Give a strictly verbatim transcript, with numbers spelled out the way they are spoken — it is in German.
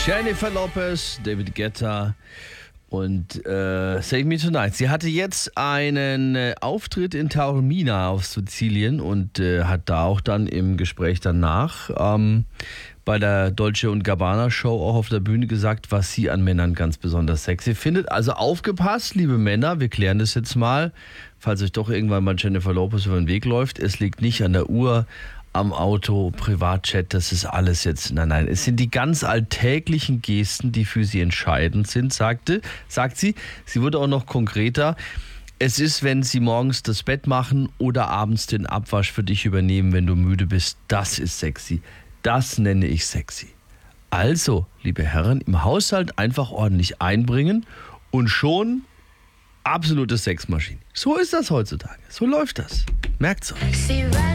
Jennifer Lopez, David Guetta und äh, Save Me Tonight. Sie hatte jetzt einen äh, Auftritt in Taormina auf Sizilien und äh, hat da auch dann im Gespräch danach ähm, bei der Dolce und Gabbana Show auch auf der Bühne gesagt, was sie an Männern ganz besonders sexy findet. Also aufgepasst, liebe Männer, wir klären das jetzt mal, falls euch doch irgendwann mal Jennifer Lopez über den Weg läuft. Es liegt nicht an der Uhr, am Auto, Privatchat, das ist alles jetzt, nein, nein, es sind die ganz alltäglichen Gesten, die für sie entscheidend sind, sagte, sagt sie. Sie wurde auch noch konkreter. Es ist, wenn sie morgens das Bett machen oder abends den Abwasch für dich übernehmen, wenn du müde bist. Das ist sexy. Das nenne ich sexy. Also, liebe Herren, im Haushalt einfach ordentlich einbringen und schon absolute Sexmaschine. So ist das heutzutage. So läuft das. Merkt's euch.